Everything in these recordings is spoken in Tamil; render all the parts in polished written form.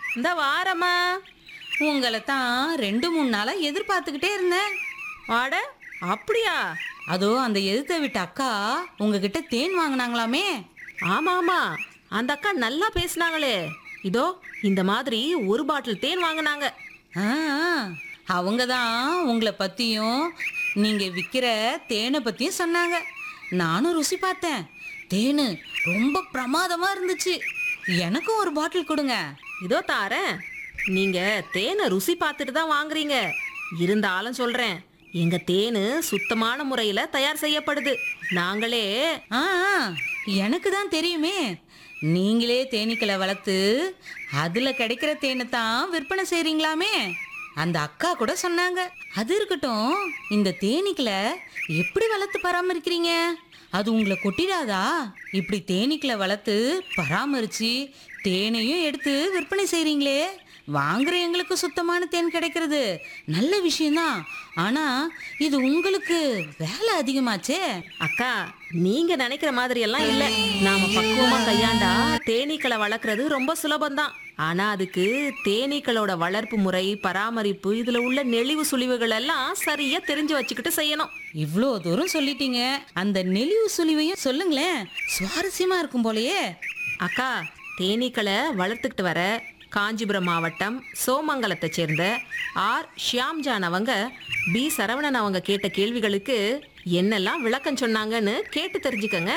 இந்த வாரம்மா. உங்களை தான் 2-3 நாளா எதிர்பார்த்துக்கிட்டே இருந்தேன். வாட, அப்படியா? அதோ அந்த எதிர்த்த விட்ட அக்கா உங்ககிட்ட தேன் வாங்கினாங்களாமே. ஆமா ஆமா, அந்த அக்கா நல்லா பேசுனாங்களே. இதோ இந்த மாதிரி ஒரு பாட்டில் தேன் வாங்கினாங்க. ஆ, அவங்க தான் உங்களை பத்தியும் நீங்க விற்கிற தேனை பத்தியும் சொன்னாங்க. நானும் ருசி பார்த்தேன். தேனு ரொம்ப பிரமாதமா இருந்துச்சு. எனக்கும் ஒரு பாட்டில் கொடுங்க. இதோ தாரேன். நீங்க தேனை ருசி பார்த்துட்டு தான் வாங்குறீங்க. இருந்தாலும் சொல்றேன், எங்க தேனு சுத்தமான முறையில தயார் செய்யப்படுது. நாங்களே ஆ, எனக்கு தான் தெரியுமே. நீங்களே தேனீக்களை வளர்த்து அதுல கிடைக்கிற தேனை தான் விற்பனை செய்றீங்களாமே. அந்த அக்கா கூட சொன்னாங்க. அது இருக்கட்டும், இந்த தேனீக்களை எப்படி வளர்த்து பராமரிக்கிறீங்க? அது உங்களை கொட்டிடாதா? இப்படி தேனீக்களை வளர்த்து பராமரிச்சு தேனையும் எடுத்து விற்பனை செய்றீங்களே. வாங்குற எங்களுக்கு சுத்தமான தேன் கிடைக்கிறது நல்ல விஷயம்தான். ஆனா இது உங்களுக்கு வேலை அதிகமாச்சே. அக்கா, நீங்க நினைக்கிற மாதிரி எல்லாம் இல்ல. நாம பக்குவமா கையாண்டா தேனீக்களை வளர்க்கறது ரொம்ப சுலபம்தான். ஆனா அதுக்கு தேனீக்களோட வளர்ப்பு முறை, பராமரிப்பு, இதுல உள்ள நெளிவு சுழிவுகள் எல்லாம் சரியா தெரிஞ்சு வச்சுக்கிட்டு செய்யணும். இவ்வளோ தூரம் சொல்லிட்டீங்க. அந்த நெளிவு சுழிவையும் சொல்லுங்களேன், சுவாரஸ்யமா இருக்கும் போலயே. அக்கா, தேனீக்களை வளர்த்துக்கிட்டு வர காஞ்சிபுரம் மாவட்டம் சோமங்கலத்தை சேர்ந்த ஆர் ஷியாம்ஜான் அவங்க பி சரவணன் அவங்க கேட்ட கேள்விகளுக்கு என்னெல்லாம் விளக்கம் சொன்னாங்கன்னு கேட்டு தெரிஞ்சுக்கங்க.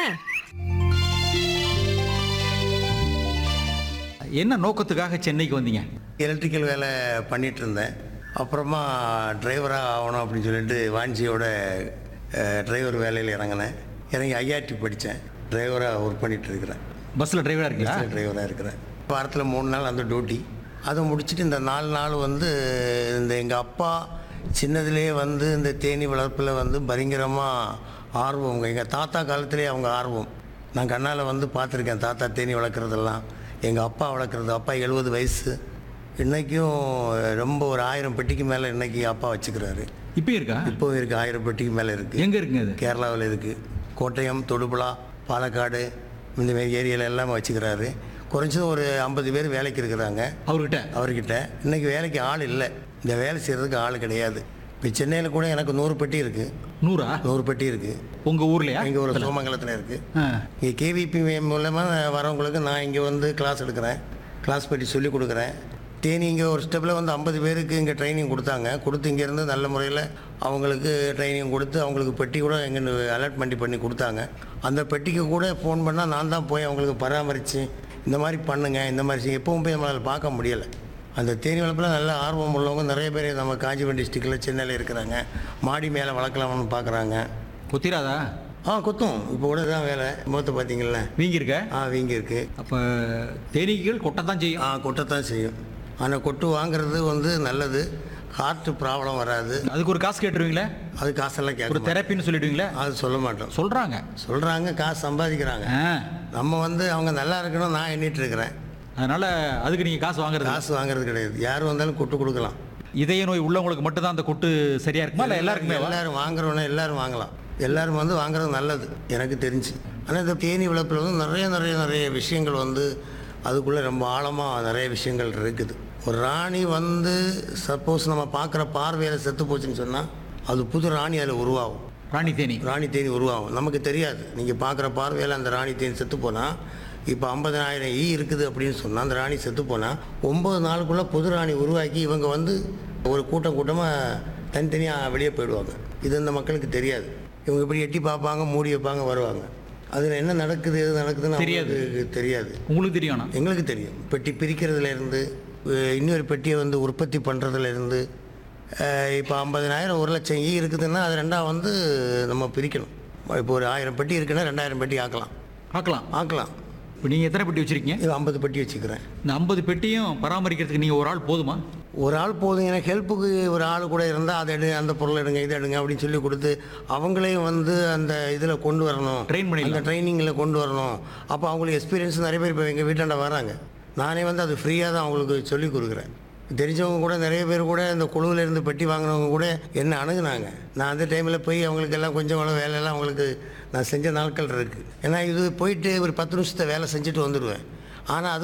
என்ன நோக்கத்துக்காக சென்னைக்கு வந்தீங்க? எலக்ட்ரிக்கல் வேலை பண்ணிகிட்டு இருந்தேன். அப்புறமா டிரைவராக ஆகணும் அப்படின்னு சொல்லிட்டு வாஞ்சியோட டிரைவர் வேலையில் இறங்கினேன். இறங்கி ஐஆர்டி படித்தேன். டிரைவராக ஒர்க் பண்ணிகிட்டு இருக்கிறேன். பஸ்ஸில் டிரைவராக இருக்கீங்களா? டிரைவராக இருக்கிறேன். வாரத்தில் 3 நாள் அந்த டியூட்டி. அதை முடிச்சுட்டு இந்த 4 நாள் வந்து இந்த எங்கள் அப்பா சின்னதுலேயே வந்து இந்த தேனீ வளர்ப்பில் வந்து பயங்கரமாக ஆர்வம். எங்கள் தாத்தா காலத்திலே அவங்க ஆர்வம். நான் கண்ணால் வந்து பார்த்துருக்கேன் தாத்தா தேனீ வளர்க்குறதெல்லாம். எங்கள் அப்பா வளர்க்குறது. அப்பா 70 வயசு. இன்றைக்கும் ரொம்ப ஒரு 1000 பெட்டிக்கு மேலே இன்றைக்கி அப்பா வச்சுக்கிறாரு. இப்போ இருக்கா? இப்போவும் இருக்குது. 1000 பெட்டிக்கு மேலே இருக்குது. எங்கே இருக்குங்க அது? கேரளாவில் இருக்குது. கோட்டயம், தொடுபுழா, பாலக்காடு இந்த மாதிரி ஏரியாவில் எல்லாமே வச்சுக்கிறாரு. குறைஞ்சது ஒரு 50 பேர் வேலைக்கு இருக்கிறாங்க அவர்கிட்ட. இன்றைக்கி வேலைக்கு ஆள் இல்லை. இந்த வேலை செய்கிறதுக்கு ஆள் கிடையாது. இப்போ சென்னையில் கூட எனக்கு 100 பெட்டி இருக்குது. 100 பெட்டி இருக்குது. உங்கள் ஊர்லையா? இங்கே ஒரு சோமங்கலத்தில் இருக்குது. இங்கே கேவிபி மூலமாக வரவங்களுக்கு நான் இங்கே வந்து கிளாஸ் எடுக்கிறேன். கிளாஸ் பற்றி சொல்லிக் கொடுக்குறேன். தேனி இங்கே ஒரு ஸ்டெப்பில் வந்து 50 பேருக்கு இங்கே ட்ரைனிங் கொடுத்து இங்கேருந்து நல்ல முறையில் அவங்களுக்கு ட்ரைனிங் கொடுத்து அவங்களுக்கு பெட்டி கூட எங்கே அலாட்மெண்ட் பண்ணி கொடுத்தாங்க. அந்த பெட்டிக்கு கூட ஃபோன் பண்ணால் நான் தான் போய் அவங்களுக்கு பராமரித்து இந்த மாதிரி பண்ணுங்கள், இந்த மாதிரி எப்பவும் போய் நம்மளால் பார்க்க முடியலை. அந்த தேனி வளர்ப்பில் நல்ல ஆர்வம் உள்ளவங்க நிறைய பேர் நம்ம காஞ்சிபுரம் டிஸ்ட்ரிக்டில் சென்னையில் இருக்கிறாங்க. மாடி மேலே வளர்க்கலாம்னு பார்க்குறாங்க. கொத்திராதா? கொத்தும். இப்போ கூட தான் வேலை. முகத்தை பார்த்தீங்களா வீங்கி இருக்க? வீங்கி இருக்கு. அப்போ தேனீக்கள் கொட்டத்தான் செய்யும். கொட்டத்தான் செய்யும். ஆனால் கொட்டு வாங்குறது வந்து நல்லது. ஹார்ட் ப்ராப்ளம் வராது. அதுக்கு ஒரு காசு கேட்டுருவீங்களா? அது காசெல்லாம் கேட்க. ஒரு தெரப்பின்னு சொல்லிடுவீங்களா? அது சொல்ல மாட்டோம். சொல்கிறாங்க காசு சம்பாதிக்கிறாங்க. நம்ம வந்து அவங்க நல்லா இருக்கணும் நான் எண்ணிட்டு இருக்கிறேன். அதனால் அதுக்கு நீங்கள் காசு வாங்குறது கிடையாது. யார் வந்தாலும் கொட்டு கொடுக்கலாம். இதய நோய் உள்ளவங்களுக்கு மட்டும்தான் அந்த கொட்டு சரியாக இருக்குமா இல்லை எல்லாருக்குமே? எல்லாரும் வாங்குறவனே எல்லாரும் வாங்கலாம். எல்லாரும் வந்து வாங்குறது நல்லது எனக்கு தெரிஞ்சு. ஆனால் இந்த தேனி வளர்ப்பில் வந்து நிறைய விஷயங்கள் வந்து அதுக்குள்ளே ரொம்ப ஆழமாக நிறைய விஷயங்கள் இருக்குது. ஒரு ராணி வந்து சப்போஸ் நம்ம பார்க்குற பார்வையில் செத்து போச்சுன்னு சொன்னால் அது புது ராணி அதில் உருவாகும். ராணி தேனி உருவாகும். நமக்கு தெரியாது. நீங்கள் பார்க்குற பார்வையில் அந்த ராணி தேனி செத்து போனால் இப்போ 50,000 ஈ இருக்குது அப்படின்னு சொன்னால் அந்த ராணி செத்து போனால் 9 நாளுக்குள்ளே புது ராணி உருவாக்கி இவங்க வந்து ஒரு கூட்டமாக தனித்தனியாக வெளியே போயிடுவாங்க. இது இந்த மக்களுக்கு தெரியாது. இவங்க இப்படி எட்டி பார்ப்பாங்க, மூடி வைப்பாங்க, வருவாங்க. அதில் என்ன நடக்குது எது நடக்குதுன்னு தெரியாது. உங்களுக்கு தெரியும்? எங்களுக்கு தெரியும். பெட்டி பிரிக்கிறதுலேருந்து இன்னொரு பெட்டியை வந்து உற்பத்தி பண்ணுறதுலேருந்து இப்போ 50,000 1,00,000 ஈ இருக்குதுன்னா அது 2 வந்து நம்ம பிரிக்கணும். இப்போ ஒரு 1000 பெட்டி இருக்குன்னா 2000 பெட்டி ஆக்கலாம். இப்போ நீங்கள் எத்தனை பெட்டி வச்சுருக்கீங்க? 50 பெட்டி வச்சுக்கிறேன். இந்த 50 பெட்டியும் பராமரிக்கிறதுக்கு நீங்கள் ஒரு ஆள் போதுமா? ஒரு ஆள் போதும். எனக்கு ஹெல்ப்புக்கு ஒரு ஆள் கூட இருந்தால் அதை அந்த பொருள் எடுங்க, இதை எடுங்க அப்படின்னு சொல்லி கொடுத்து அவங்களையும் வந்து அந்த இதில் கொண்டு வரணும். அந்த ட்ரைனிங்கில் கொண்டு வரணும். அப்போ அவங்களுக்கு எக்ஸ்பீரியன்ஸ் நிறைய பேர் இப்போ எங்கள் வீட்டாண்ட வராங்க. நானே வந்து அது ஃப்ரீயாக தான் அவங்களுக்கு சொல்லிக் கொடுக்குறேன். தெரிஞ்சவங்க கூட நிறைய பேர் கூட இந்த குழுவில் இருந்து பெட்டி வாங்கினவங்க கூட என்ன அணுகுனாங்க. நான் அந்த டைமில் போய் அவங்களுக்கெல்லாம் கொஞ்சம் வேலையெல்லாம் அவங்களுக்கு நான் செஞ்ச நாட்கள் இருக்குது. ஏன்னா இது போயிட்டு ஒரு 10 நிமிஷத்தை வேலை செஞ்சுட்டு வந்துடுவேன். ஆனால் அது